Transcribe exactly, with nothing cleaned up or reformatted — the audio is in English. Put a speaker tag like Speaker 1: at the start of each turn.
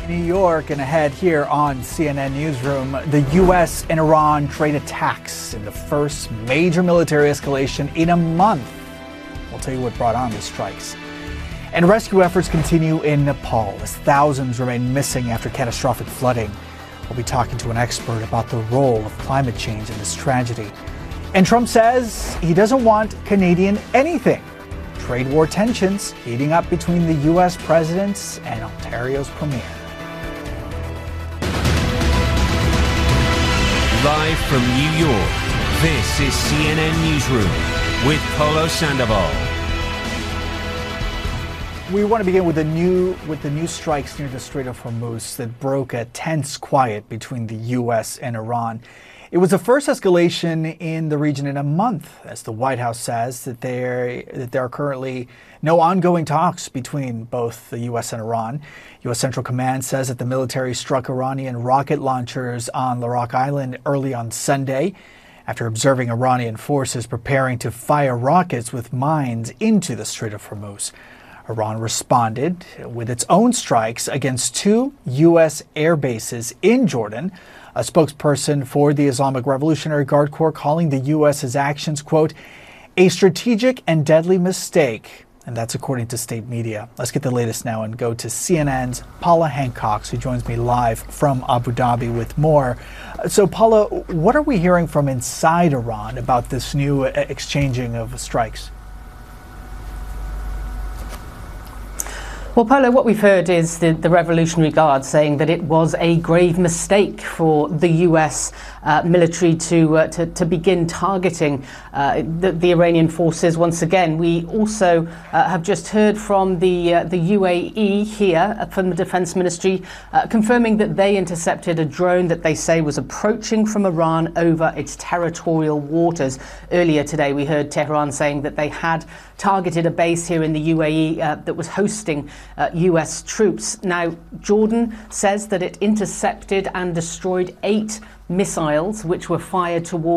Speaker 1: New York and ahead here on C N N Newsroom, the U S and Iran trade attacks in the first major military escalation in a month. We'll tell you what brought on the strikes. And rescue efforts continue in Nepal as thousands remain missing after catastrophic flooding. We'll be talking to an expert about the role of climate change in this tragedy. And Trump says he doesn't want Canadian anything. Trade war tensions heating up between the U S president and Ontario's premier.
Speaker 2: Live from New York, this is C N N Newsroom with Polo Sandoval.
Speaker 1: We want to begin with the new with the new strikes near the Strait of Hormuz that broke a tense quiet between the U S and Iran. It was the first escalation in the region in a month, as the White House says that there that there are currently no ongoing talks between both the U S and Iran. U S Central Command says that the military struck Iranian rocket launchers on Larak Island early on Sunday after observing Iranian forces preparing to fire rockets with mines into the Strait of Hormuz. Iran responded with its own strikes against two U S air bases in Jordan. A spokesperson for the Islamic Revolutionary Guard Corps calling the U S's actions, quote, a strategic and deadly mistake. And that's according to state media. Let's get the latest now and go to C N N's Paula Hancock, who joins me live from Abu Dhabi with more. So, Paula, what are we hearing from inside Iran about this new exchanging of strikes?
Speaker 3: Well, Polo, what we've heard is the, the Revolutionary Guard saying that it was a grave mistake for the U S uh, military to, uh, to to begin targeting uh, the, the Iranian forces once again. We also uh, have just heard from the uh, the U A E here from the Defense Ministry uh, confirming that they intercepted a drone that they say was approaching from Iran over its territorial waters. Earlier today, we heard Tehran saying that they had targeted a base here in the U A E uh, that was hosting Uh, U S troops. Now, Jordan says that it intercepted and destroyed eight missiles which were fired towards